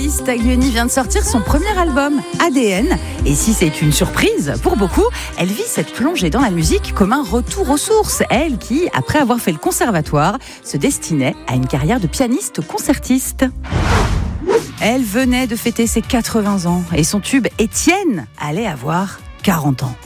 Alice Taglioni vient de sortir son premier album, ADN. Et si c'est une surprise pour beaucoup, elle vit cette plongée dans la musique comme un retour aux sources. Elle qui, après avoir fait le conservatoire, se destinait à une carrière de pianiste concertiste. Elle venait de fêter ses 80 ans et son tube Étienne allait avoir 40 ans.